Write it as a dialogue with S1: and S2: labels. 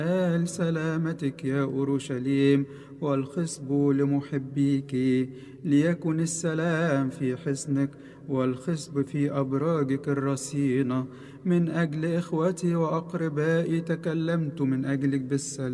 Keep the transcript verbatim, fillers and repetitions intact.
S1: سلامتك يا أورشليم، والخصب لمحبيك. ليكن السلام في حصنك والخصب في أبراجك الرصينة. من أجل إخوتي وأقربائي تكلمت من أجلك بالسلام.